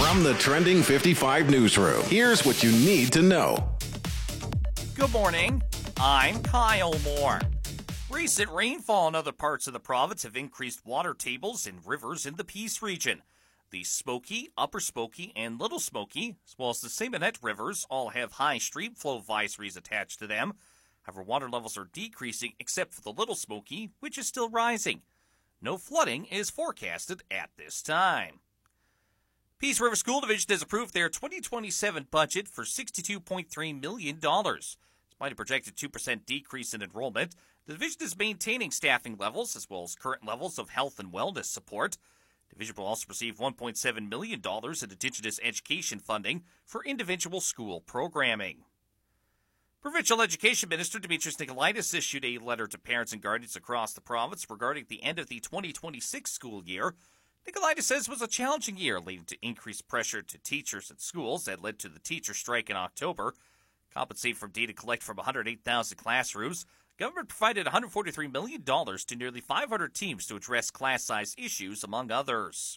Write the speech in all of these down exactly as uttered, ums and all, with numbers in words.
From the Trending fifty-five newsroom, here's what you need to know. Good morning. I'm Kyle Moore. Recent rainfall in other parts of the province have increased water tables in rivers in the Peace region. The Smoky, Upper Smoky, and Little Smoky, as well as the Simonette rivers, all have high stream flow advisories attached to them. However, water levels are decreasing except for the Little Smoky, which is still rising. No flooding is forecasted at this time. Peace River School Division has approved their twenty twenty-seven budget for sixty-two point three million dollars. Despite a projected two percent decrease in enrollment, the division is maintaining staffing levels as well as current levels of health and wellness support. The division will also receive one point seven million dollars in Indigenous education funding for individual school programming. Provincial Education Minister Demetrios Nicolaitis issued a letter to parents and guardians across the province regarding the end of the twenty twenty-six school year. Nicolaitis says it was a challenging year, leading to increased pressure to teachers at schools that led to the teacher strike in October. Compensated from data collected from one hundred eight thousand classrooms, government provided one hundred forty-three million dollars to nearly five hundred teams to address class size issues, among others.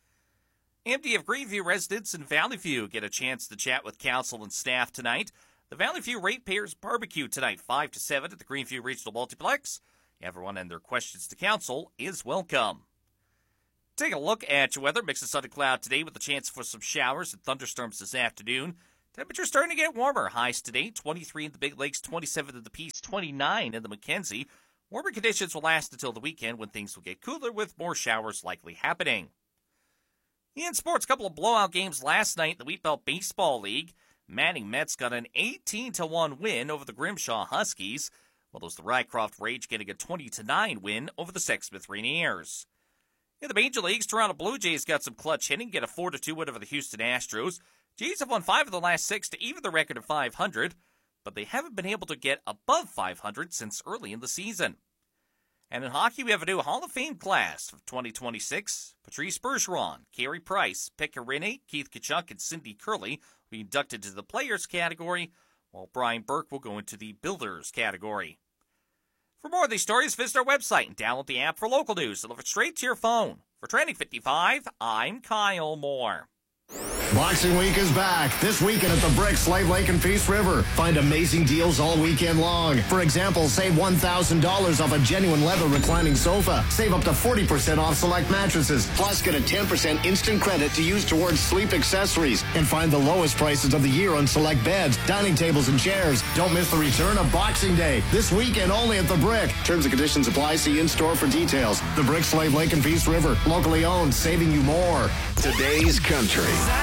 M D F Greenview residents in Valley View get a chance to chat with council and staff tonight. The Valley View Ratepayers Barbecue tonight, five to seven at the Greenview Regional Multiplex. Everyone and their questions to council is welcome. Take a look at your weather. Mix of sun and cloud today with a chance for some showers and thunderstorms this afternoon. Temperatures starting to get warmer. Highs today, twenty-three in the Big Lakes, twenty-seven in the Peace, twenty-nine in the Mackenzie. Warmer conditions will last until the weekend when things will get cooler with more showers likely happening. In sports, a couple of blowout games last night in the Wheatbelt Baseball League. Manning Mets got an eighteen to one win over the Grimshaw Huskies, while it was the Rycroft Rage getting a twenty to nine win over the Sexsmith Rainiers. In the Major Leagues, Toronto Blue Jays got some clutch hitting, get a four to two win over the Houston Astros. Jays have won five of the last six to even the record of five hundred, but they haven't been able to get above five hundred since early in the season. And in hockey, we have a new Hall of Fame class of twenty twenty-six. Patrice Bergeron, Carey Price, Pekka Rinne, Keith Tkachuk, and Cindy Curley will be inducted into the Players category, while Brian Burke will go into the Builders category. For more of these stories, visit our website and download the app for local news delivered straight to your phone. For Trending fifty-five, I'm Kyle Moore. Boxing Week is back. This weekend at the Brick, Slave Lake and Peace River. Find amazing deals all weekend long. For example, save one thousand dollars off a genuine leather reclining sofa. Save up to forty percent off select mattresses. Plus, get a ten percent instant credit to use towards sleep accessories. And find the lowest prices of the year on select beds, dining tables, and chairs. Don't miss the return of Boxing Day. This weekend only at the Brick. Terms and conditions apply. See in-store for details. The Brick, Slave Lake and Peace River. Locally owned, saving you more. Today's Country.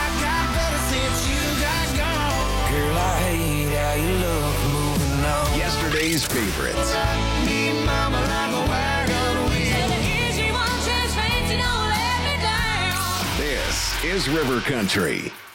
Yesterday's favorites. This is River Country.